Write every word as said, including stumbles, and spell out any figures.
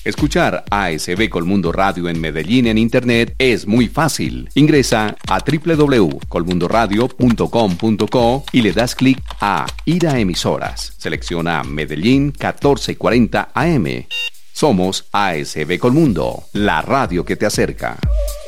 Escuchar A S B Colmundo Radio en Medellín en Internet es muy fácil. Ingresa a doble u doble u doble u punto colmundoradio punto com punto co y le das clic a Ir a emisoras. Selecciona Medellín catorce cuarenta A M. Somos A S B Colmundo, la radio que te acerca.